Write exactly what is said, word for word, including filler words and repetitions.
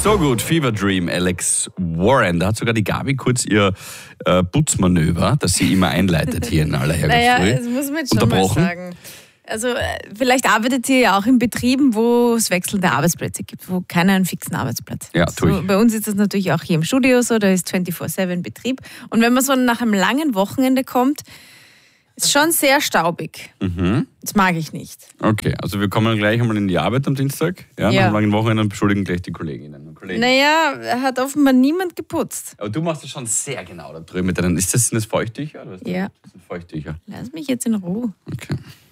So gut, Fever Dream, Alex Warren. Da hat sogar die Gabi kurz ihr äh, Putzmanöver, das sie immer einleitet hier in aller Herrgottsfrüh, naja, das muss man jetzt schon mal sagen. Also vielleicht arbeitet ihr ja auch in Betrieben, wo es wechselnde Arbeitsplätze gibt, wo keiner einen fixen Arbeitsplatz hat. Ja, tue ich. So, bei uns ist das natürlich auch hier im Studio so, da ist vierundzwanzig sieben Betrieb. Und wenn man so nach einem langen Wochenende kommt, ist schon sehr staubig. Mhm. Das mag ich nicht. Okay, also wir kommen gleich einmal in die Arbeit am Dienstag, ja, ja. nach einem langen Wochenende und beschuldigen gleich die Kolleginnen und Kollegen. Naja, hat offenbar niemand geputzt. Aber du machst das schon sehr genau da drüben mit deinen, ist das, sind das Feuchttücher? Oder was? Ja. Das sind Feuchttücher. Lass mich jetzt in Ruhe. Okay.